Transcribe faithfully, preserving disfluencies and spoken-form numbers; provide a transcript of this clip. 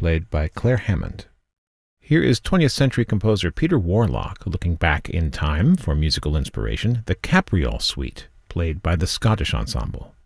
played by Claire Hammond. Here is twentieth century composer Peter Warlock looking back in time for musical inspiration, the Capriol Suite, played by the Scottish Ensemble.